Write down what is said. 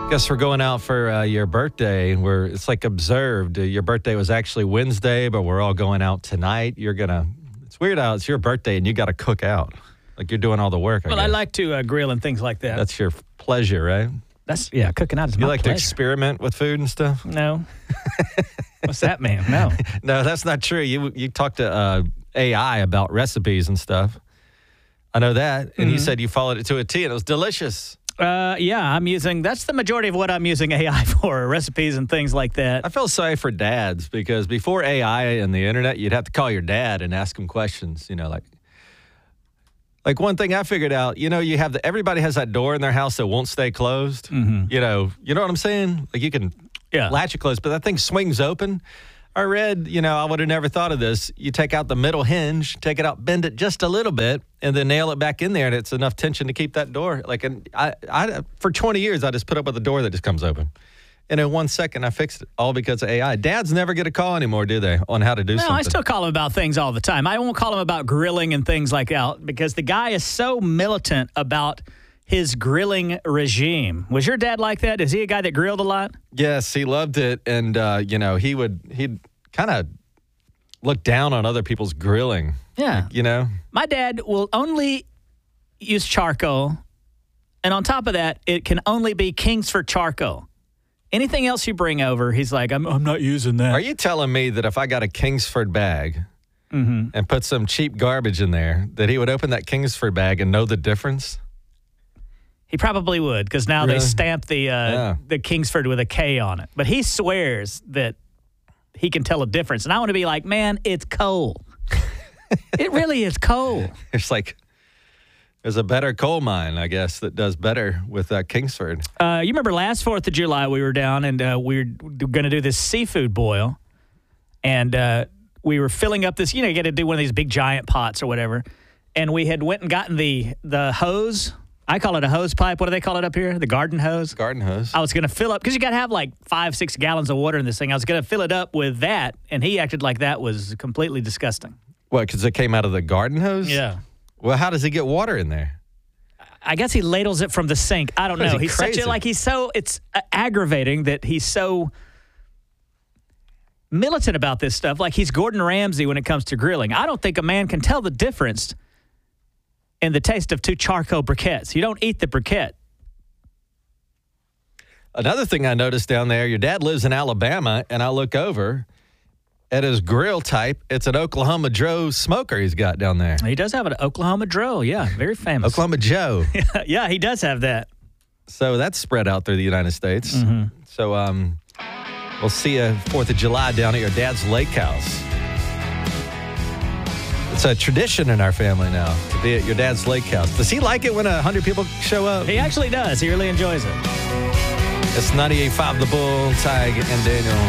Guess we're going out for your birthday. It's like observed. Your birthday was actually Wednesday, but we're all going out tonight. It's weird how it's your birthday and you got to cook out. Like you're doing all the work. I like to grill and things like that. That's your pleasure, right? Cooking out is my You like pleasure. to experiment with food and stuff? No. What's that, man? No. No, that's not true. You talked to AI about recipes and stuff. I know that. And you said you followed it to a T and it was delicious. That's the majority of what I'm using AI for, recipes and things like that. I feel sorry for dads because before AI and the internet, you'd have to call your dad and ask him questions, like one thing I figured out, everybody has that door in their house that won't stay closed. Mm-hmm. You know what I'm saying? Like you can latch it closed, but that thing swings open. I read, I would have never thought of this. You take out the middle hinge, take it out, bend it just a little bit, and then nail it back in there, and it's enough tension to keep that door. I for 20 years, I just put up with a door that just comes open. And in 1 second, I fixed it, all because of AI. Dads never get a call anymore, do they, on how to do something? No, I still call him about things all the time. I won't call him about grilling and things like that because the guy is so militant about his grilling regime. Was your dad like that? Is he a guy that grilled a lot? Yes, he loved it. And, he'd kind of look down on other people's grilling. Yeah. My dad will only use charcoal. And on top of that, it can only be Kingsford charcoal. Anything else you bring over, he's like, I'm not using that. Are you telling me that if I got a Kingsford bag and put some cheap garbage in there, that he would open that Kingsford bag and know the difference? He probably would, because now they stamp the Kingsford with a K on it. But he swears that he can tell a difference. And I want to be like, man, it's coal. It really is coal. There's a better coal mine, I guess, that does better with Kingsford. You remember last 4th of July we were down and we were going to do this seafood boil. And we were filling up this, you got to do one of these big giant pots or whatever. And we had went and gotten the hose. I call it a hose pipe. What do they call it up here? The garden hose? Garden hose. I was going to fill up, because you got to have like 5-6 gallons of water in this thing. I was going to fill it up with that, and he acted like that was completely disgusting. What, because it came out of the garden hose? Yeah. Well, how does he get water in there? I guess he ladles it from the sink. I don't know. He's crazy? It's aggravating that he's so militant about this stuff. Like he's Gordon Ramsay when it comes to grilling. I don't think a man can tell the difference in the taste of 2 charcoal briquettes. You don't eat the briquette. Another thing I noticed down there, your dad lives in Alabama, and I look over at his grill type. It's an Oklahoma Joe smoker he's got down there. He does have an Oklahoma Joe, yeah, very famous. Oklahoma Joe. Yeah, he does have that. So that's spread out through the United States. Mm-hmm. So we'll see you 4th of July down at your dad's lake house. It's a tradition in our family now to be at your dad's lake house. Does he like it when 100 people show up? He actually does. He really enjoys it. It's 98.5 The Bull, Tig and Daniel.